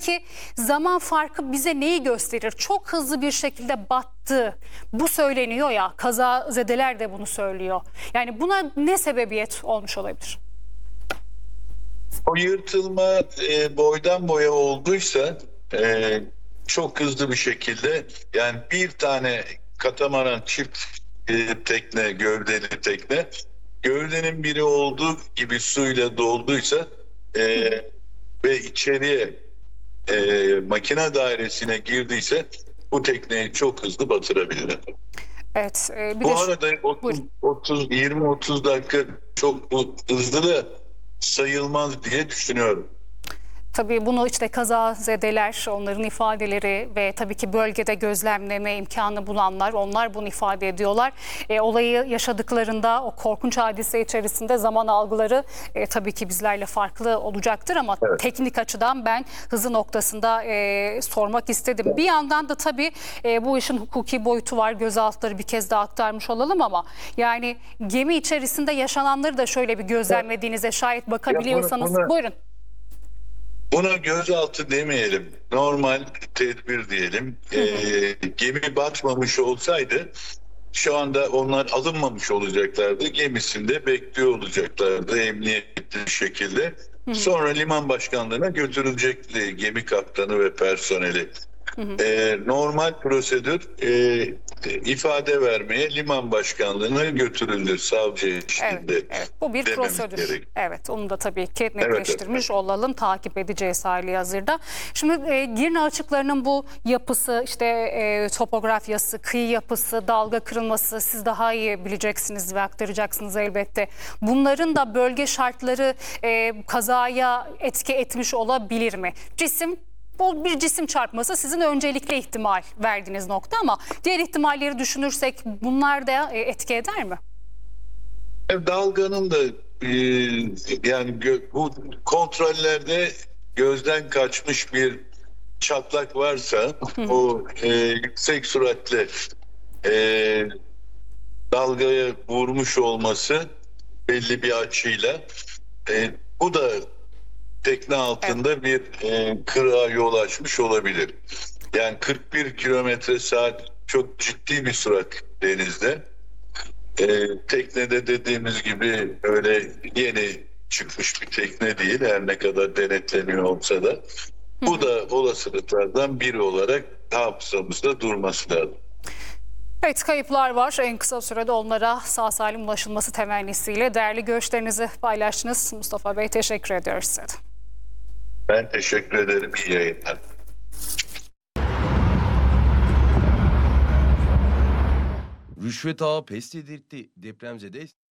aradaki zaman farkı bize neyi gösterir? Çok hızlı bir şekilde battı. Bu söyleniyor ya, kazazedeler de bunu söylüyor. Yani buna ne sebebiyet olmuş olabilir? O yırtılma boydan boya olduysa çok hızlı bir şekilde, yani bir tane katamaran çift tekne, gövdeli tekne, gövdenin biri olduğu gibi suyla dolduysa ve içeriye makine dairesine girdiyse bu tekneyi çok hızlı batırabilir. Evet. Bir de Bu arada 20-30 dakika çok hızlı da sayılmaz diye düşünüyorum. tabii bunu işte kazazedeler, onların ifadeleri ve tabii ki bölgede gözlemleme imkanı bulanlar, onlar bunu ifade ediyorlar. Olayı yaşadıklarında o korkunç hadise içerisinde zaman algıları tabii ki bizlerle farklı olacaktır ama Evet. teknik açıdan ben hızı noktasında sormak istedim. Bir yandan da tabii bu işin hukuki boyutu var. Gözaltıları bir kez daha aktarmış olalım ama yani gemi içerisinde yaşananları da şöyle bir gözlemlediğinize şayet bakabiliyorsanız buyurun. Buna gözaltı demeyelim. Normal tedbir diyelim. Gemi batmamış olsaydı şu anda onlar alınmamış olacaklardı. Gemisinde bekliyor olacaklardı emniyetli şekilde. Sonra liman başkanlığına götürülecekti gemi kaptanı ve personeli. Normal prosedür ifade vermeye liman başkanlığına götürülür savcı eşliğinde. Evet, bu bir dememiz prosedür. gerek. Evet, onu da tabii ki netleştirmiş Evet. olalım, takip edeceğiz hali hazırda. Şimdi Girne açıklarının bu yapısı, işte topografyası, kıyı yapısı, dalga kırılması siz daha iyi bileceksiniz ve aktaracaksınız elbette. Bunların da bölge şartları kazaya etki etmiş olabilir mi? Bu bir cisim çarpması sizin öncelikli ihtimal verdiğiniz nokta ama diğer ihtimalleri düşünürsek bunlar da etki eder mi? Dalganın da yani bu kontrollerde gözden kaçmış bir çatlak varsa o yüksek süratle dalgaya vurmuş olması belli bir açıyla bu da tekne altında bir kırığa yol açmış olabilir. Yani 41 kilometre saat çok ciddi bir sürat denizde. Teknede dediğimiz gibi öyle yeni çıkmış bir tekne değil, her ne kadar denetleniyor olsa da. Bu da olasılıklardan biri olarak hafızamızda durması lazım. Evet, kayıplar var. En kısa sürede onlara sağ salim ulaşılması temennisiyle değerli görüşlerinizi paylaştınız. Mustafa Bey, teşekkür ediyoruz size de. Ben teşekkür ederim. İyi yayınlar. Rüşvet ağı pes yedirtti. Depremzede